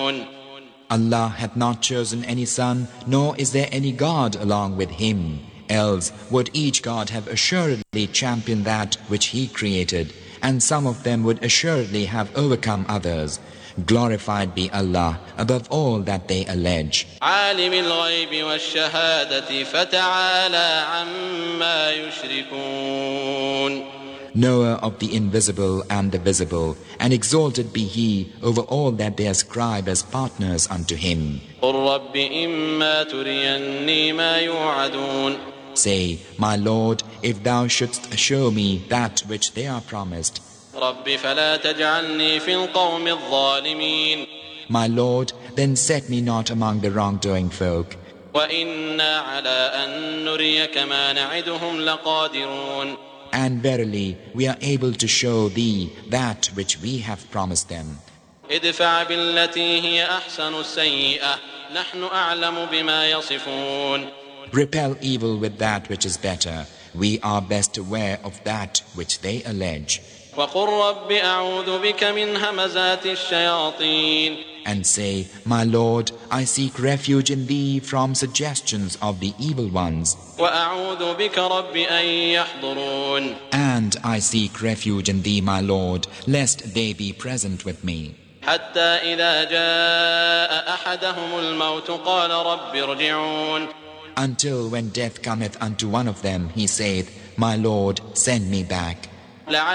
Allah hath not chosen any son, nor is there any God along with him. Else would each God have assuredly championed that which he created, and some of them would assuredly have overcome others. Glorified be Allah above all that they allege. عالم الغيب والشهادة فتعالى عما يشركون. Knower of the invisible and the visible, and exalted be He over all that they ascribe as partners unto Him. قل رب إما تريني ما يوعدون. Say, my Lord, if thou shouldst show me that which they are promised. رب فلا تجعلني في القوم الظالمين. My Lord, then set me not among the wrongdoing folk. وإنا على أن نريك ما نعدهم لقادرون. And verily, we are able to show thee that which we have promised them. ادفع بالتي هي أحسن السيئة نحن أعلم بما يصفون. Repel evil with that which is better. We are best aware of that which they allege. وقل رب أعوذ بك من همزات الشياطين. And say, my Lord, I seek refuge in thee from suggestions of the evil ones. وأعوذ بك رب أن يحضرون. And I seek refuge in thee, my Lord, lest they be present with me. حتى إذا جاء أحدهم الموت قال رب ارجعون. Until when death cometh unto one of them, he saith, my Lord, send me back.